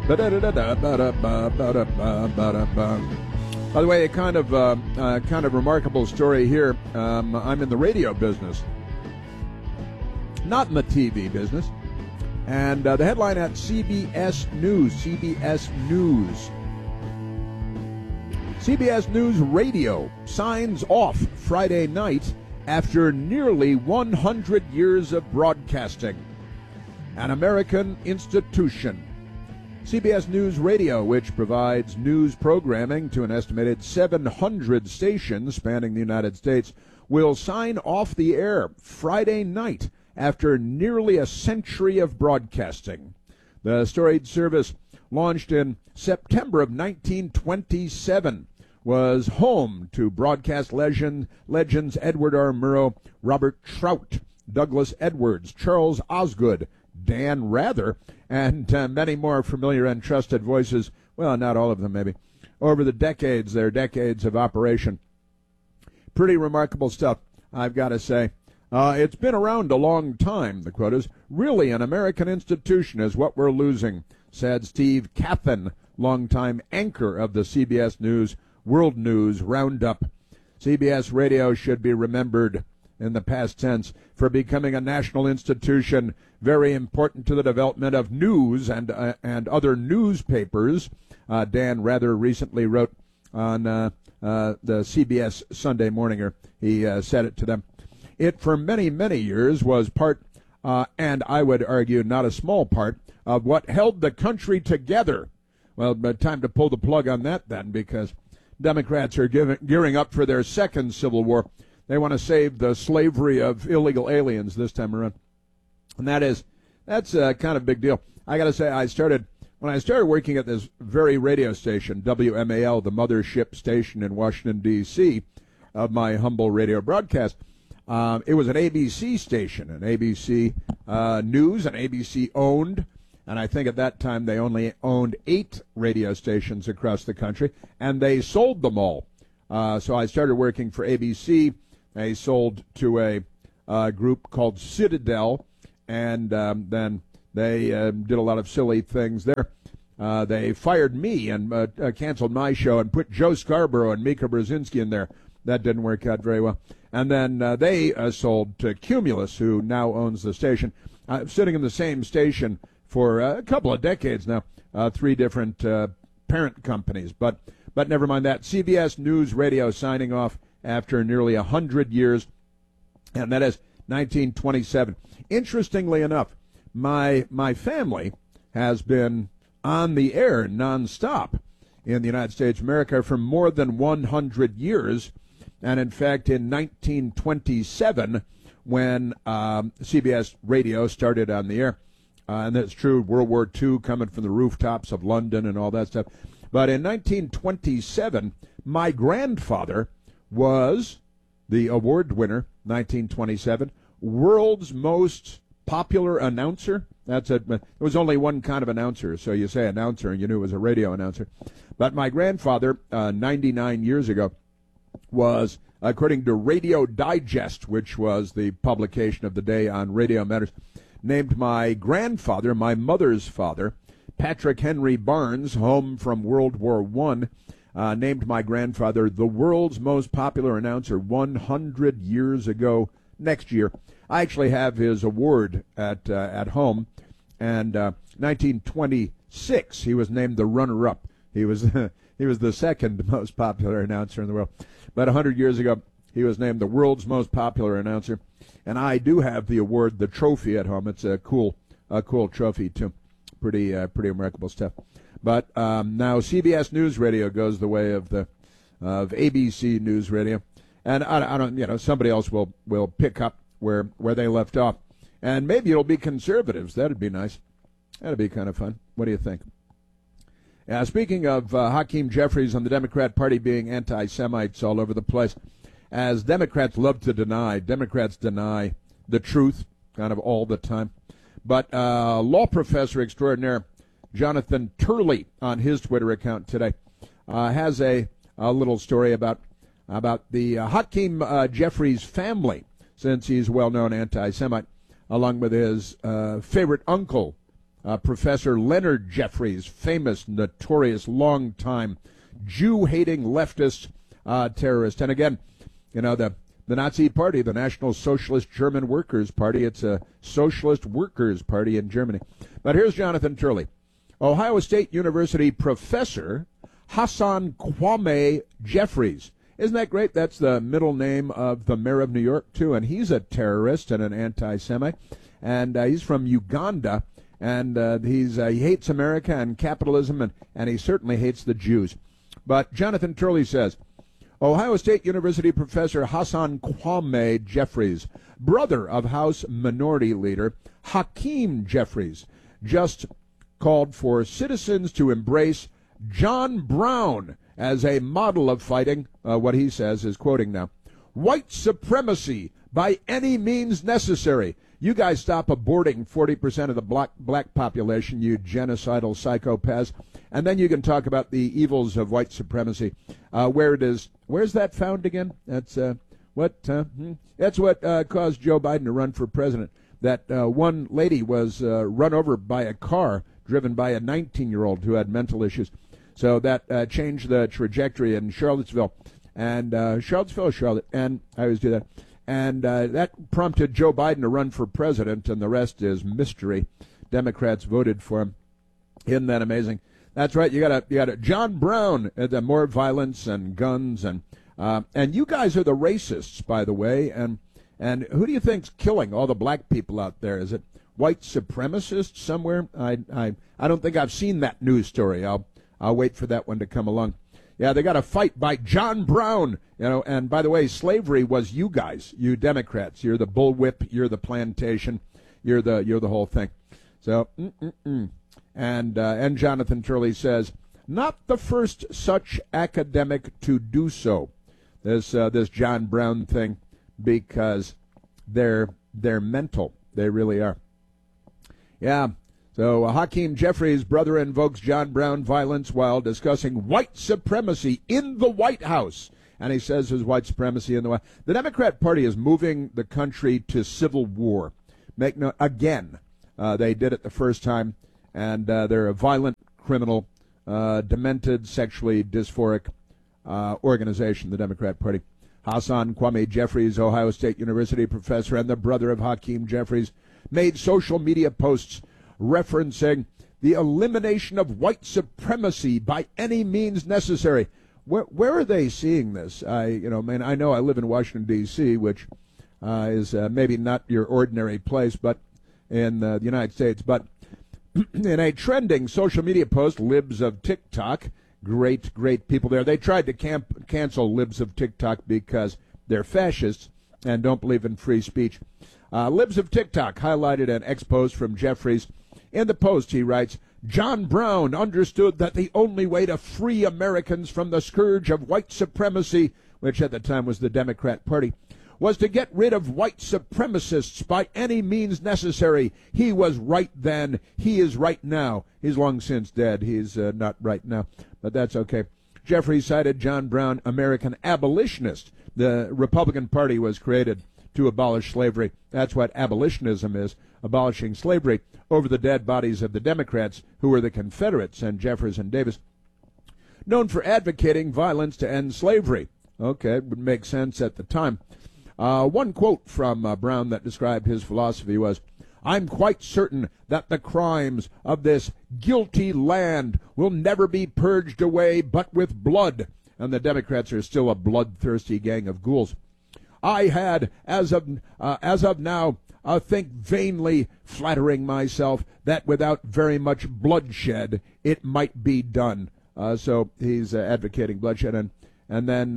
By the way, a kind of remarkable story here. I'm in the radio business, not in the TV business. And the headline at CBS News. CBS News Radio signs off Friday night after nearly 100 years of broadcasting. An American institution. CBS News Radio, which provides news programming to an estimated 700 stations spanning the United States, will sign off the air Friday night after nearly a century of broadcasting. The storied service, launched in September of 1927, was home to broadcast legends Edward R. Murrow, Robert Trout, Douglas Edwards, Charles Osgood, Dan Rather, and many more familiar and trusted voices, well, not all of them maybe, over their decades of operation. Pretty remarkable stuff, I've got to say. It's been around a long time, the quote is. Really an American institution is what we're losing, said Steve Kathan, longtime anchor of the CBS News World News Roundup. CBS Radio should be remembered in the past tense for becoming a national institution very important to the development of news and other newspapers. Dan Rather recently wrote on the CBS Sunday Morninger. He said it to them. It for many, many years was part, and I would argue not a small part, of what held the country together. Well, but time to pull the plug on that then, because Democrats are gearing up for their second Civil War. They want to save the slavery of illegal aliens this time around. And that's a kind of big deal. I got to say, when I started working at this very radio station, WMAL, the mothership station in Washington, D.C., of my humble radio broadcast, it was an ABC station, an ABC News, an ABC owned, and I think at that time they only owned 8 radio stations across the country, and they sold them all. So I started working for ABC. They sold to a group called Citadel, and then they did a lot of silly things there. They fired me and canceled my show and put Joe Scarborough and Mika Brzezinski in there. That didn't work out very well. And then they sold to Cumulus, who now owns the station. Sitting in the same station for a couple of decades now, 3 different parent companies. But never mind that. CBS News Radio signing off after nearly 100 years, and that is 1927. Interestingly enough, my family has been on the air nonstop in the United States of America for more than 100 years. And in fact, in 1927, when CBS Radio started on the air, and that's true, World War II coming from the rooftops of London and all that stuff. But in 1927, my grandfather was the award winner, 1927, world's most popular announcer. That's it. There was only one kind of announcer, so you say announcer and you knew it was a radio announcer. But my grandfather, 99 years ago, was, according to Radio Digest, which was the publication of the day on Radio Matters, named my grandfather, my mother's father, Patrick Henry Barnes, home from World War I, named my grandfather the world's most popular announcer 100 years ago next year. I actually have his award at home, and 1926 he was named the runner-up. He was he was the second most popular announcer in the world. But 100 years ago, he was named the world's most popular announcer. And I do have the award, the trophy at home. It's a cool trophy, too. Pretty remarkable stuff. But now CBS News Radio goes the way of ABC News Radio. And I don't, somebody else will pick up where they left off. And maybe it'll be conservatives. That'd be nice. That'd be kind of fun. What do you think? Speaking of Hakeem Jeffries and the Democrat Party being anti-Semites all over the place, as Democrats love to deny, Democrats deny the truth kind of all the time. But law professor extraordinaire Jonathan Turley on his Twitter account today has a little story about the Hakeem Jeffries family, since he's a well-known anti-Semite, along with his favorite uncle, Professor Leonard Jeffries, famous, notorious, long-time Jew-hating leftist terrorist. And again, you know, the Nazi Party, the National Socialist German Workers' Party, it's a socialist workers' party in Germany. But here's Jonathan Turley. Ohio State University professor Hassan Kwame Jeffries. Isn't that great? That's the middle name of the mayor of New York, too, and he's a terrorist and an anti-Semite. And he's from Uganda, and he hates America and capitalism, and he certainly hates the Jews. But Jonathan Turley says, Ohio State University professor Hassan Kwame Jeffries, brother of House Minority Leader Hakeem Jeffries, just called for citizens to embrace John Brown as a model of fighting, what he says is quoting now, white supremacy by any means necessary. You guys stop aborting 40% of the black population, you genocidal psychopaths, and then you can talk about the evils of white supremacy. Where's that found again? That's what caused Joe Biden to run for president. That one lady was run over by a car driven by a 19-year-old who had mental issues. So that changed the trajectory in Charlottesville, and Charlotte, and I always do that. And that prompted Joe Biden to run for president, and the rest is mystery. Democrats voted for him. Isn't that amazing? That's right. You got John Brown. More violence and guns, and you guys are the racists, by the way. And who do you think's killing all the black people out there? Is it white supremacists somewhere? I don't think I've seen that news story. I'll wait for that one to come along. Yeah, they got a fight by John Brown, you know. And by the way, slavery was you guys, you Democrats. You're the bullwhip. You're the plantation. You're the whole thing. So, and Jonathan Turley says, not the first such academic to do so. This John Brown thing, because they're mental. They really are. Yeah. So Hakeem Jeffries' brother invokes John Brown violence while discussing white supremacy in the White House. And he says there's white supremacy in the White House. The Democrat Party is moving the country to civil war. Make no again. They did it the first time, and they're a violent, criminal, demented, sexually dysphoric organization, the Democrat Party. Hassan Kwame Jeffries, Ohio State University professor and the brother of Hakeem Jeffries, made social media posts referencing the elimination of white supremacy by any means necessary. Where are they seeing this? I know I live in Washington, D.C., which is maybe not your ordinary place, but in the United States. But in a trending social media post, Libs of TikTok, great people there, they tried to cancel Libs of TikTok because they're fascists and don't believe in free speech. Libs of TikTok highlighted an ex-post from Jeffries. In the post, he writes, John Brown understood that the only way to free Americans from the scourge of white supremacy, which at the time was the Democrat Party, was to get rid of white supremacists by any means necessary. He was right then. He is right now. He's long since dead. He's not right now, but that's okay. Jeffries cited John Brown, American abolitionist. The Republican Party was created to abolish slavery. That's what abolitionism is, abolishing slavery over the dead bodies of the Democrats, who were the Confederates and Jefferson Davis, known for advocating violence to end slavery. Okay, it would make sense at the time. One quote from Brown that described his philosophy was, I'm quite certain that the crimes of this guilty land will never be purged away but with blood. And the Democrats are still a bloodthirsty gang of ghouls. I had, as of now, think vainly, flattering myself that without very much bloodshed it might be done. So he's advocating bloodshed. And then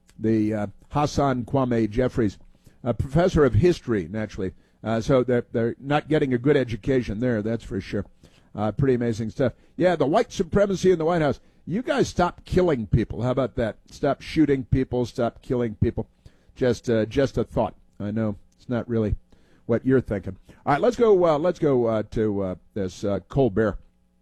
the Hassan Kwame Jeffries, a professor of history, naturally. So they're not getting a good education there, that's for sure. Pretty amazing stuff. Yeah, the white supremacy in the White House. You guys stop killing people. How about that? Stop shooting people. Stop killing people. Just a thought. I know it's not really what you're thinking. All right, let's go to this Colbert,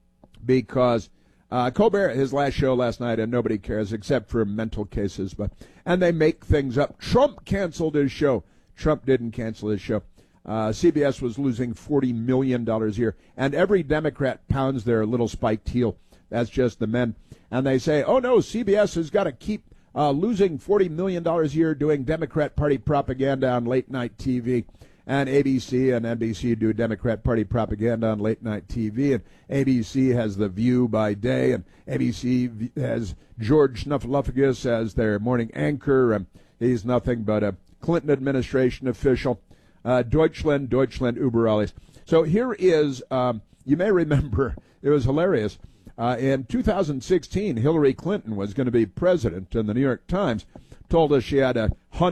because Colbert, his last show last night, and nobody cares except for mental cases, and they make things up. Trump canceled his show. Trump didn't cancel his show. CBS was losing $40 million a year. And every Democrat pounds their little spiked heel. That's just the men. And they say, oh, no, CBS has got to keep losing $40 million a year doing Democrat Party propaganda on late-night TV. And ABC and NBC do Democrat Party propaganda on late-night TV. And ABC has The View by day. And ABC has George Snuffleupagus as their morning anchor. And he's nothing but a Clinton administration official. Deutschland über alles. So here is, you may remember, it was hilarious. In 2016, Hillary Clinton was going to be president, and the New York Times told us she had a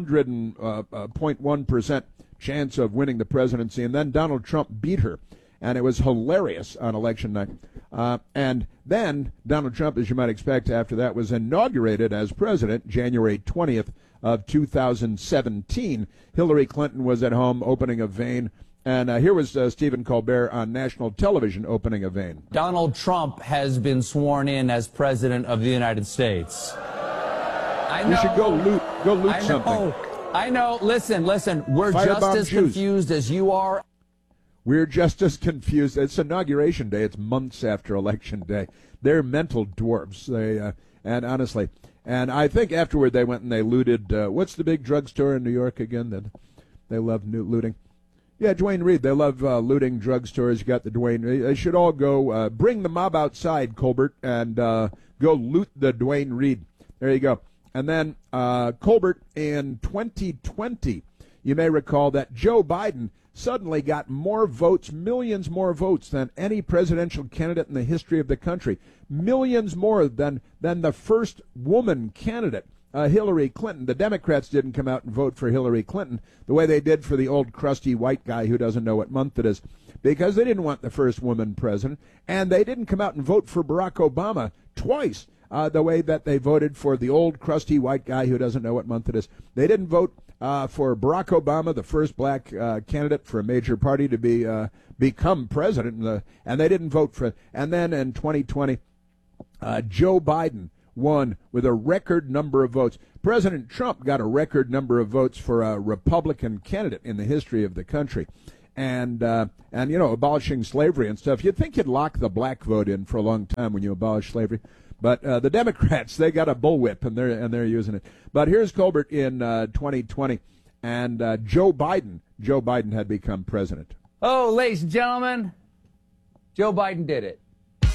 100.1% chance of winning the presidency, and then Donald Trump beat her, and it was hilarious on election night. And then Donald Trump, as you might expect, after that was inaugurated as president January 20th of 2017. Hillary Clinton was at home opening a vein. And here was Stephen Colbert on national television opening a vein. Donald Trump has been sworn in as president of the United States. I know. You should go loot something. I know. Listen. We're just as confused as you are. We're just as confused. It's Inauguration Day. It's months after Election Day. They're mental dwarfs. And honestly, and I think afterward they went and they looted. What's the big drugstore in New York again that they love looting? Yeah, Duane Reade. They love looting drugstores. You got the Duane. They should all go bring the mob outside, Colbert, and go loot the Duane Reade. There you go. And then Colbert in 2020, you may recall that Joe Biden suddenly got more votes, millions more votes than any presidential candidate in the history of the country. Millions more than the first woman candidate. Hillary Clinton. The Democrats didn't come out and vote for Hillary Clinton the way they did for the old crusty white guy who doesn't know what month it is, because they didn't want the first woman president, and they didn't come out and vote for Barack Obama twice the way that they voted for the old crusty white guy who doesn't know what month it is. They didn't vote for Barack Obama, the first black candidate for a major party to become president, and they didn't vote for. And then in 2020, Joe Biden won with a record number of votes. President Trump got a record number of votes for a Republican candidate in the history of the country. And you know, abolishing slavery and stuff. You'd think you'd lock the black vote in for a long time when you abolish slavery. But the Democrats, they got a bullwhip, and they're using it. But here's Colbert in 2020, and Joe Biden had become president. Oh, ladies and gentlemen, Joe Biden did it.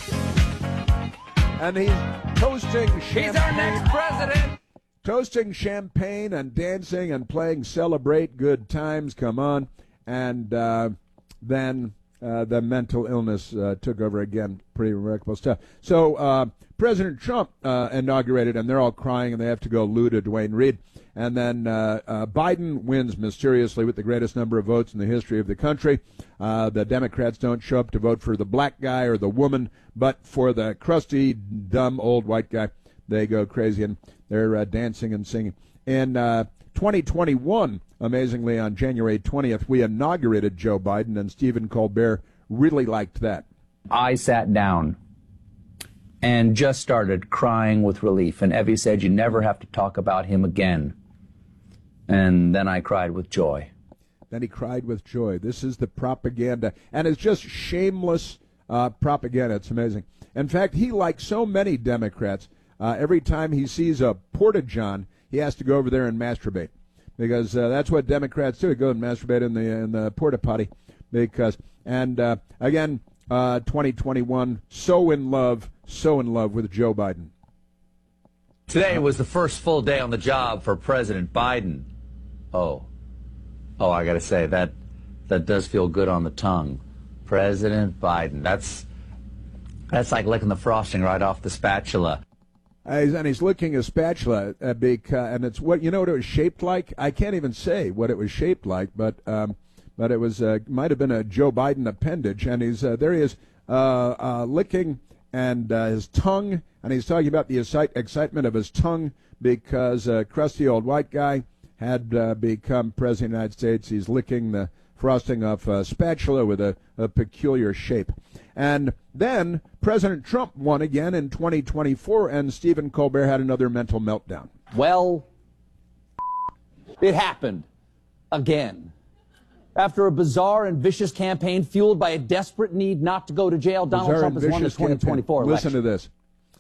And he's toasting champagne. He's our next president. Toasting champagne and dancing and playing Celebrate Good Times. Come on. And then the mental illness took over again. Pretty remarkable stuff. So President Trump inaugurated, and they're all crying, and they have to go loot a Duane Reade. And then Biden wins mysteriously with the greatest number of votes in the history of the country. The Democrats don't show up to vote for the black guy or the woman, but for the crusty, dumb, old white guy. They go crazy, and they're dancing and singing. In 2021, amazingly, on January 20th, we inaugurated Joe Biden, and Stephen Colbert really liked that. I sat down and just started crying with relief, and Evie said, "You never have to talk about him again." And then I cried with joy. Then he cried with joy. This is the propaganda, and it's just shameless propaganda. It's amazing. In fact, he, like so many Democrats, every time he sees a porta-john, he has to go over there and masturbate, because that's what Democrats do. They go and masturbate in the porta-potty. Again, 2021, so in love with Joe Biden. Today was the first full day on the job for President Biden. Oh, I got to say, that does feel good on the tongue. President Biden. That's like licking the frosting right off the spatula. And he's licking a spatula, and it's what, you know what it was shaped like? I can't even say what it was shaped like, but it was might have been a Joe Biden appendage, and he's there he is licking and his tongue, and he's talking about the excitement of his tongue because a crusty old white guy had become president of the United States. He's licking the frosting off a spatula with a peculiar shape. And then President Trump won again in 2024, and Stephen Colbert had another mental meltdown. Well, it happened again. After a bizarre and vicious campaign fueled by a desperate need not to go to jail, Donald Trump has won the 2024 election. Listen to this.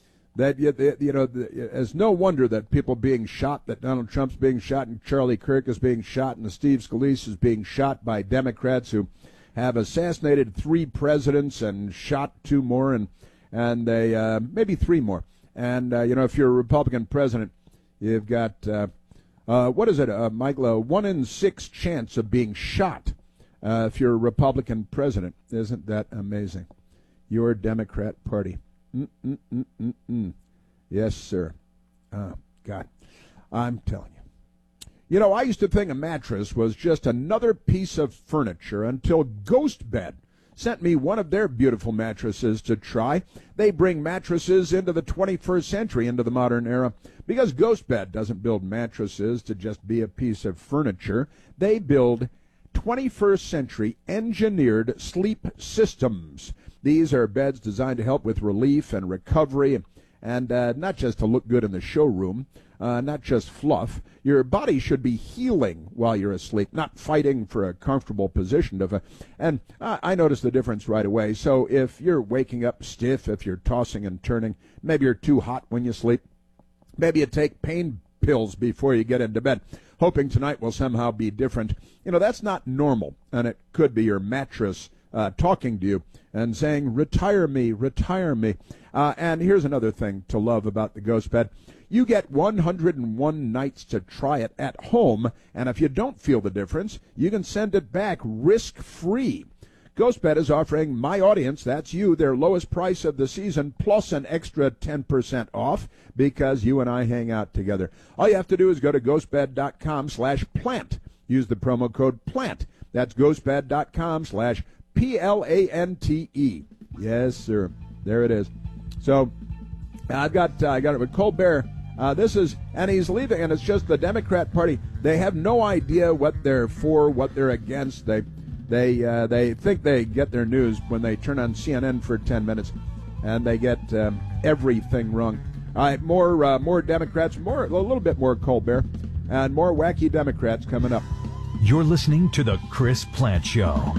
It's no wonder that people being shot, that Donald Trump's being shot, and Charlie Kirk is being shot, and Steve Scalise is being shot by Democrats who have assassinated 3 presidents and shot 2 more, and they maybe 3 more. And if you're a Republican president, you've got what is it, Michael? A 1 in 6 chance of being shot if you're a Republican president. Isn't that amazing? Your Democrat Party. Yes, sir. Oh, God. I'm telling you. I used to think a mattress was just another piece of furniture until GhostBed sent me one of their beautiful mattresses to try. They bring mattresses into the 21st century, into the modern era, because GhostBed doesn't build mattresses to just be a piece of furniture. They build 21st century engineered sleep systems. These are beds designed to help with relief and recovery, and not just to look good in the showroom, not just fluff. Your body should be healing while you're asleep, not fighting for a comfortable position. And I noticed the difference right away. So if you're waking up stiff, if you're tossing and turning, maybe you're too hot when you sleep, maybe you take pain pills before you get into bed, hoping tonight will somehow be different. That's not normal, and it could be your mattress talking to you and saying, retire me, retire me. And here's another thing to love about the GhostBed. You get 101 nights to try it at home, and if you don't feel the difference, you can send it back risk-free. GhostBed is offering my audience, that's you, their lowest price of the season, plus an extra 10% off, because you and I hang out together. All you have to do is go to ghostbed.com/plant. Use the promo code PLANT. That's ghostbed.com/PLANTE. Yes, sir. There it is. So I got it with Colbert. And he's leaving, and it's just the Democrat Party. They have no idea what they're for, what they're against. They think they get their news when they turn on CNN for 10 minutes, and they get everything wrong. All right, more Democrats, a little bit more Colbert, and more wacky Democrats coming up. You're listening to The Chris Plante Show.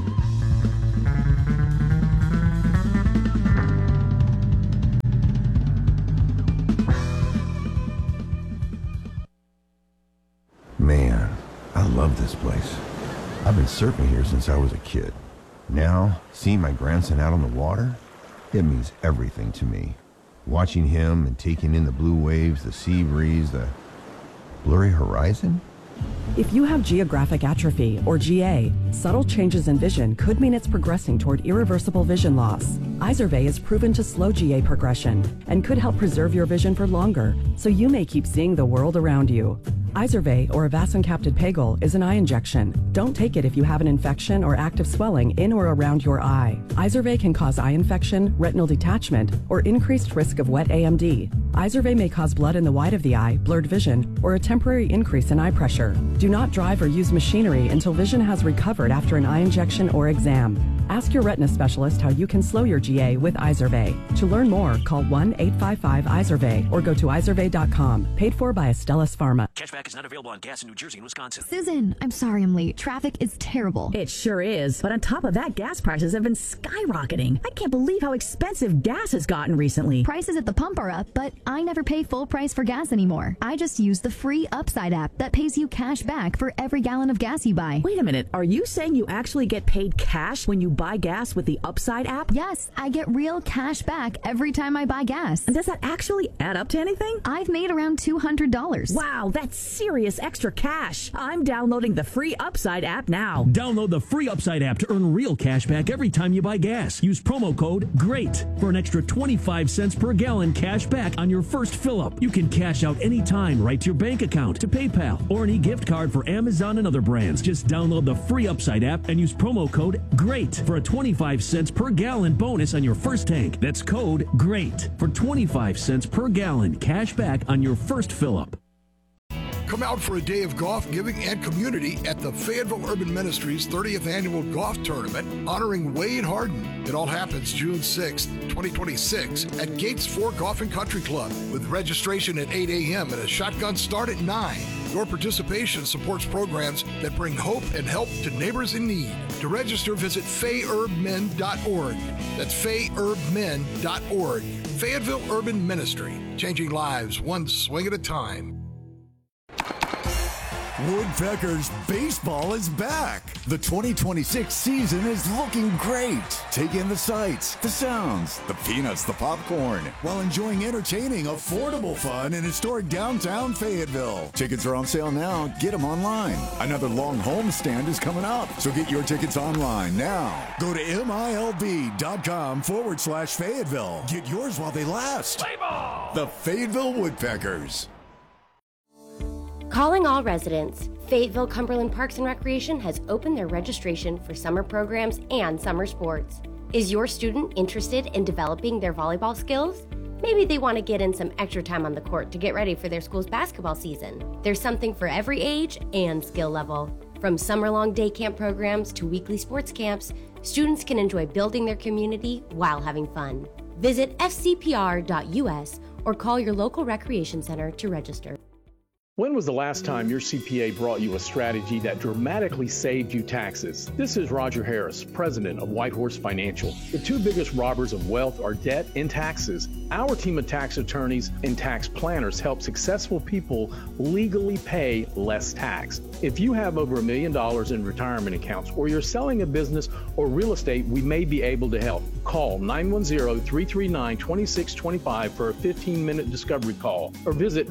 Man, I love this place. I've been surfing here since I was a kid. Now, seeing my grandson out on the water, it means everything to me. Watching him and taking in the blue waves, the sea breeze, the blurry horizon. If you have geographic atrophy, or GA, subtle changes in vision could mean it's progressing toward irreversible vision loss. Izervay is proven to slow GA progression and could help preserve your vision for longer, so you may keep seeing the world around you. Izervay, or avacincaptad pegol, is an eye injection. Don't take it if you have an infection or active swelling in or around your eye. Izervay can cause eye infection, retinal detachment, or increased risk of wet AMD. Izervay may cause blood in the white of the eye, blurred vision, or a temporary increase in eye pressure. Do not drive or use machinery until vision has recovered after an eye injection or exam. Ask your retina specialist how you can slow your GA with Izervay. To learn more, call 1-855-IZERVAY or go to izervay.com. Paid for by Astellas Pharma. Cashback is not available on gas in New Jersey and Wisconsin. Susan, I'm sorry I'm late. Traffic is terrible. It sure is. But on top of that, gas prices have been skyrocketing. I can't believe how expensive gas has gotten recently. Prices at the pump are up, but I never pay full price for gas anymore. I just use the free Upside app that pays you cash back for every gallon of gas you buy. Wait a minute. Are you saying you actually get paid cash when you buy gas with the Upside app? Yes, I get real cash back every time I buy gas. And does that actually add up to anything? I've made around $200. Wow, that's serious extra cash. I'm downloading the free Upside app now. Download the free Upside app to earn real cash back every time you buy gas. Use promo code GREAT for an extra 25 cents per gallon cash back on your first fill-up. You can cash out anytime right to your bank account, to PayPal, or any gift card for Amazon and other brands. Just download the free Upside app and use promo code GREAT for a 25 cents per gallon bonus on your first tank. That's code GREAT for 25 cents per gallon cash back on your first fill-up. Come out for a day of golf, giving, and community at the Fayetteville Urban Ministries 30th Annual Golf Tournament honoring Wade Harden. It all happens June 6th, 2026 at Gates 4 Golf and Country Club with registration at 8 a.m. and a shotgun start at 9. Your participation supports programs that bring hope and help to neighbors in need. To register, visit FayUrbMen.org. That's FayUrbMen.org. Fayetteville Urban Ministry, changing lives one swing at a time. Woodpeckers baseball is back. The 2026 season is looking great. Take in the sights, the sounds, the peanuts, the popcorn, while enjoying entertaining, affordable fun in historic downtown Fayetteville. Tickets are on sale now. Get them online. Another long homestand is coming up, so get your tickets online now. Go to MILB.com/Fayetteville. Get yours while they last. Play ball! The Fayetteville Woodpeckers. Calling all residents, Fayetteville Cumberland Parks and Recreation has opened their registration for summer programs and summer sports. Is your student interested in developing their volleyball skills? Maybe they want to get in some extra time on the court to get ready for their school's basketball season. There's something for every age and skill level. From summer-long day camp programs to weekly sports camps, students can enjoy building their community while having fun. Visit fcpr.us or call your local recreation center to register. When was the last time your CPA brought you a strategy that dramatically saved you taxes? This is Roger Harris, president of Whitehorse Financial. The two biggest robbers of wealth are debt and taxes. Our team of tax attorneys and tax planners help successful people legally pay less tax. If you have over $1 million in retirement accounts or you're selling a business or real estate, we may be able to help. Call 910-339-2625 for a 15-minute discovery call or visit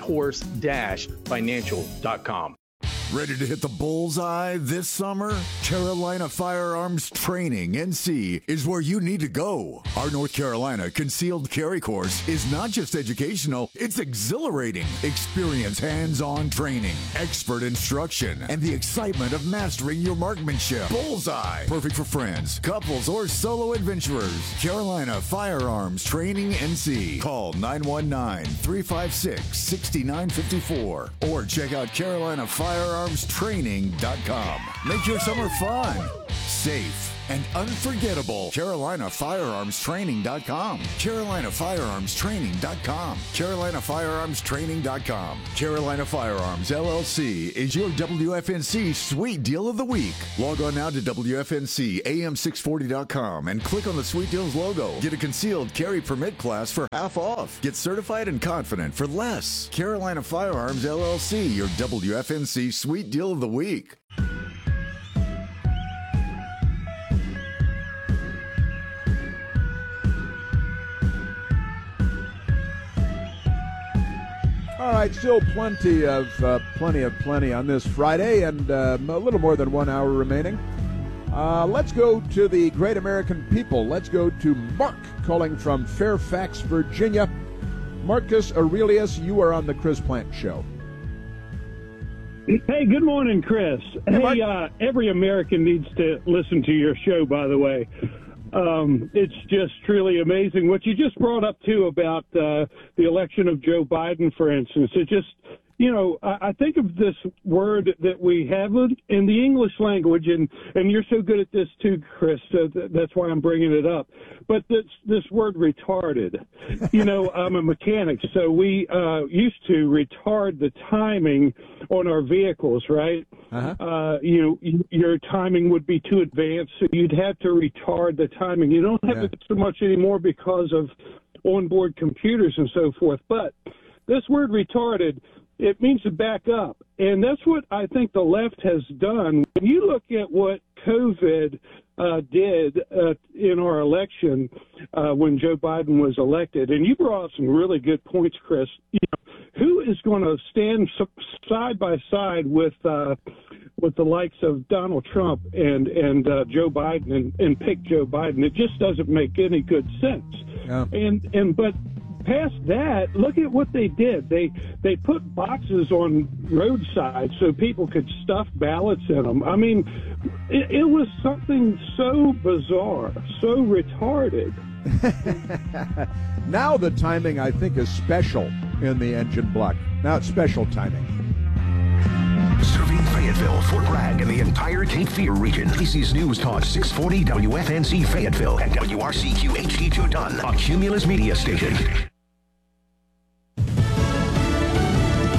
whitehorse-financial.com. Ready to hit the bullseye this summer? Carolina Firearms Training, NC, is where you need to go. Our North Carolina Concealed Carry course is not just educational, it's exhilarating. Experience hands-on training, expert instruction, and the excitement of mastering your marksmanship. Bullseye, perfect for friends, couples, or solo adventurers. Carolina Firearms Training, NC. Call 919-356-6954 or check out CarolinaFirearmsTraining.com. Make your summer fun, safe, and unforgettable. CarolinaFirearmsTraining.com. CarolinaFirearmsTraining.com. CarolinaFirearmsTraining.com. Carolina Firearms, LLC is your WFNC Sweet Deal of the Week. Log on now to WFNCAM640.com and click on the Sweet Deals logo. Get a concealed carry permit class for half off. Get certified and confident for less. Carolina Firearms, LLC, your WFNC Sweet Deal of the Week. All right, still plenty on this Friday, and a little more than 1 hour remaining. Let's go to the great American people. Let's go to Mark, calling from Fairfax, Virginia. Marcus Aurelius, you are on the Chris Plant Show. Hey, good morning, Chris. Hey, every American needs to listen to your show, by the way. It's just truly amazing what you just brought up, too, about the election of Joe Biden, for instance. It just, I think of this word that we have in the English language, and you're so good at this, too, Chris, so that's why I'm bringing it up. But this word retarded, I'm a mechanic, so we used to retard the timing on our vehicles, right? Uh-huh. Your timing would be too advanced, so you'd have to retard the timing. You don't have it so much anymore because of onboard computers and so forth. But this word retarded, it means to back up. And that's what I think the left has done. When you look at what COVID did in our election when Joe Biden was elected, and you brought up some really good points, Chris, who is going to stand side by side with the likes of Donald Trump and Joe Biden and pick Joe Biden? It just doesn't make any good sense. Yeah. But past that, look at what they did. They put boxes on roadsides so people could stuff ballots in them. I mean, it was something so bizarre, so retarded. Now the timing, I think, is special in the engine block. Now it's special timing. Serving Fayetteville, Fort Bragg, and the entire Cape Fear region. ABC's News Talk 640 WFNC Fayetteville and WRCQ HD2 Dunn, a Cumulus media station.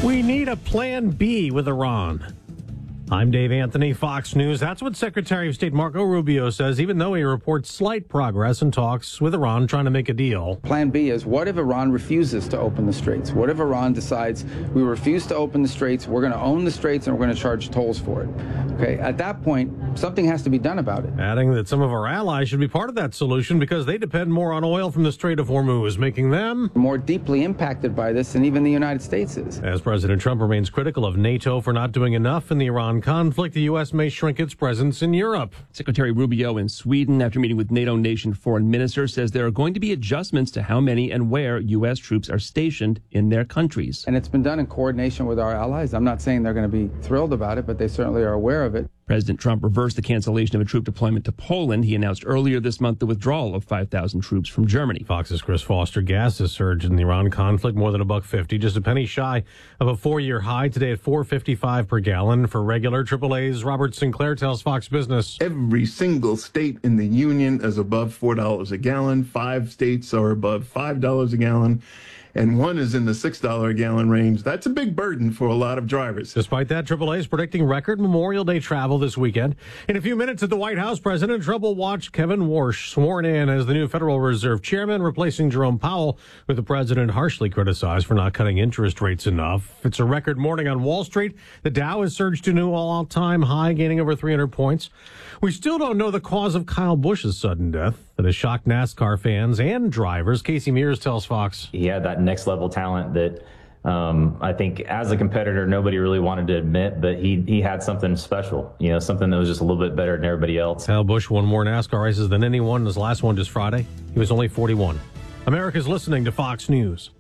We need a plan B with Iran. I'm Dave Anthony, Fox News. That's what Secretary of State Marco Rubio says, even though he reports slight progress in talks with Iran trying to make a deal. Plan B is, what if Iran refuses to open the straits? What if Iran decides we refuse to open the straits, we're going to own the straits, and we're going to charge tolls for it? Okay, at that point, something has to be done about it. Adding that some of our allies should be part of that solution because they depend more on oil from the Strait of Hormuz, making them more deeply impacted by this than even the United States is. As President Trump remains critical of NATO for not doing enough in the Iran conflict, the U.S. may shrink its presence in Europe. Secretary Rubio in Sweden, after meeting with NATO nation foreign minister, says there are going to be adjustments to how many and where U.S. troops are stationed in their countries. And it's been done in coordination with our allies. I'm not saying they're going to be thrilled about it, but they certainly are aware of it. President Trump reversed the cancellation of a troop deployment to Poland. He announced earlier this month the withdrawal of 5,000 troops from Germany. Fox's Chris Foster. Gas has surged in the Iran conflict more than $1.50, just a penny shy of a 4-year high today at $4.55 per gallon. For regular AAA's Robert Sinclair tells Fox Business. Every single state in the union is above $4 a gallon. 5 states are above $5 a gallon. And one is in the $6 a gallon range. That's a big burden for a lot of drivers. Despite that, AAA is predicting record Memorial Day travel this weekend. In a few minutes at the White House, President Trump will watch Kevin Warsh sworn in as the new Federal Reserve Chairman, replacing Jerome Powell, with the president harshly criticized for not cutting interest rates enough. It's a record morning on Wall Street. The Dow has surged to a new all-time high, gaining over 300 points. We still don't know the cause of Kyle Busch's sudden death that has shocked NASCAR fans and drivers. Casey Mears tells Fox. He had that next level talent that I think as a competitor, nobody really wanted to admit, but he had something special, something that was just a little bit better than everybody else. Kyle Busch won more NASCAR races than anyone. His last one just Friday. He was only 41. America's listening to Fox News.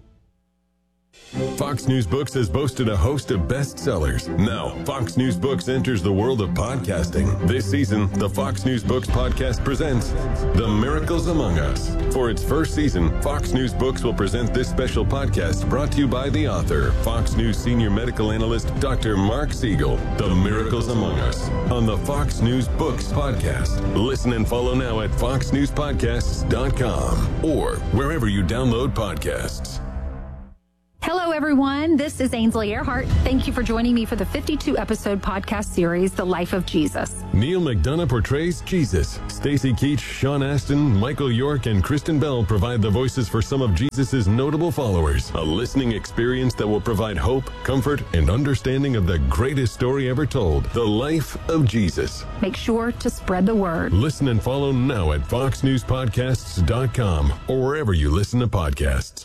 Fox News Books has boasted a host of bestsellers. Now, Fox News Books enters the world of podcasting. This season, the Fox News Books podcast presents The Miracles Among Us. For its first season, Fox News Books will present this special podcast brought to you by the author, Fox News senior medical analyst, Dr. Mark Siegel. The Miracles Among Us on the Fox News Books podcast. Listen and follow now at foxnewspodcasts.com or wherever you download podcasts. Hello, everyone. This is Ainsley Earhart. Thank you for joining me for the 52-episode podcast series, The Life of Jesus. Neil McDonough portrays Jesus. Stacy Keach, Sean Astin, Michael York, and Kristen Bell provide the voices for some of Jesus' notable followers. A listening experience that will provide hope, comfort, and understanding of the greatest story ever told, The Life of Jesus. Make sure to spread the word. Listen and follow now at foxnewspodcasts.com or wherever you listen to podcasts.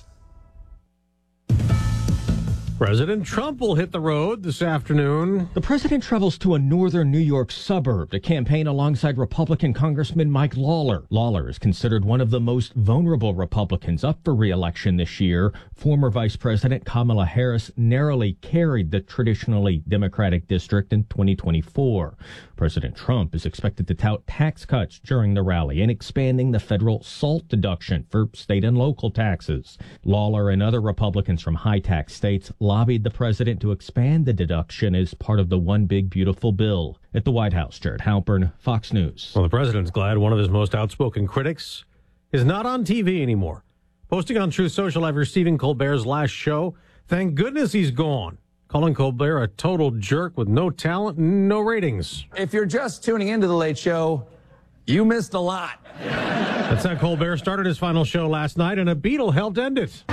President Trump will hit the road this afternoon. The president travels to a northern New York suburb to campaign alongside Republican Congressman Mike Lawler. Lawler is considered one of the most vulnerable Republicans up for re-election this year. Former Vice President Kamala Harris narrowly carried the traditionally Democratic district in 2024. President Trump is expected to tout tax cuts during the rally and expanding the federal SALT deduction for state and local taxes. Lawler and other Republicans from high-tax states lobbied the president to expand the deduction as part of the One Big Beautiful Bill. At the White House, Jared Halpern, Fox News. Well, the president's glad one of his most outspoken critics is not on TV anymore. Posting on Truth Social after Stephen Colbert's last show, thank goodness he's gone. Calling Colbert a total jerk with no talent and no ratings. If you're just tuning into The Late Show, you missed a lot. That's how Colbert started his final show last night, and a Beatle helped end it.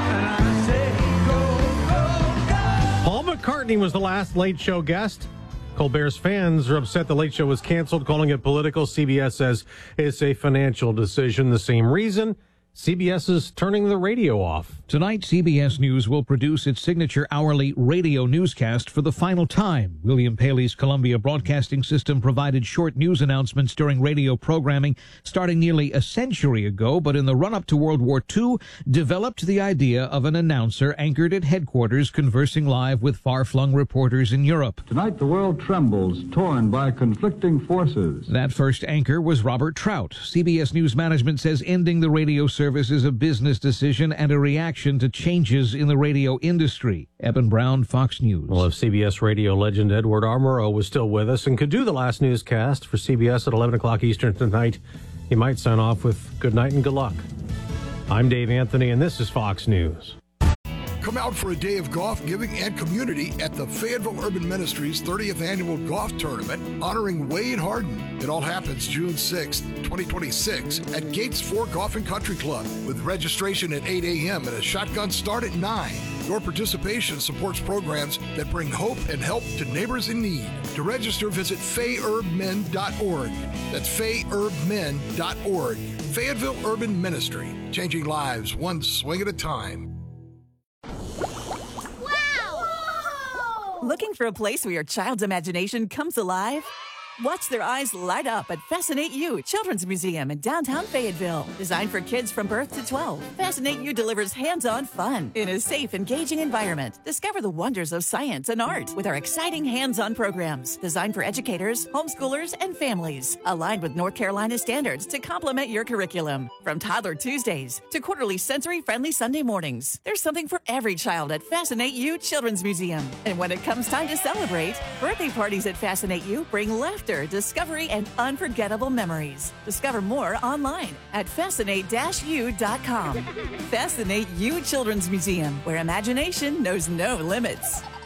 Paul McCartney was the last Late Show guest. Colbert's fans are upset the Late Show was canceled, calling it political. CBS says it's a financial decision. The same reason CBS is turning the radio off. Tonight, CBS News will produce its signature hourly radio newscast for the final time. William Paley's Columbia Broadcasting System provided short news announcements during radio programming starting nearly a century ago, but in the run-up to World War II, developed the idea of an announcer anchored at headquarters conversing live with far-flung reporters in Europe. Tonight, the world trembles, torn by conflicting forces. That first anchor was Robert Trout. CBS News management says ending the radio service is a business decision and a reaction to changes in the radio industry. Eben Brown, Fox News. Well, if CBS radio legend Edward R. Murrow was still with us and could do the last newscast for CBS at 11 o'clock Eastern tonight, he might sign off with good night and good luck. I'm Dave Anthony, and this is Fox News. Come out for a day of golf, giving, and community at the Fayetteville Urban Ministries 30th Annual Golf Tournament honoring Wade Harden. It all happens June 6th, 2026 at Gates 4 Golf and Country Club with registration at 8 a.m. and a shotgun start at 9. Your participation supports programs that bring hope and help to neighbors in need. To register, visit FayUrbMen.org. That's FayUrbMen.org. Fayetteville Urban Ministry, changing lives one swing at a time. Looking for a place where your child's imagination comes alive? Watch their eyes light up at Fascinate You Children's Museum in downtown Fayetteville. Designed for kids from birth to 12, Fascinate You delivers hands-on fun in a safe, engaging environment. Discover the wonders of science and art with our exciting hands-on programs designed for educators, homeschoolers, and families. Aligned with North Carolina standards to complement your curriculum. From Toddler Tuesdays to quarterly sensory-friendly Sunday mornings, there's something for every child at Fascinate You Children's Museum. And when it comes time to celebrate, birthday parties at Fascinate You bring laughter, discovery, and unforgettable memories. Discover more online at fascinate-u.com. Fascinate You Children's Museum, where imagination knows no limits.